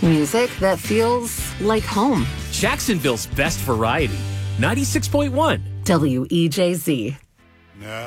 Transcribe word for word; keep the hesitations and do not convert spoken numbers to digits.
Music that feels like home. Jacksonville's best variety. ninety-six point one W E J Z.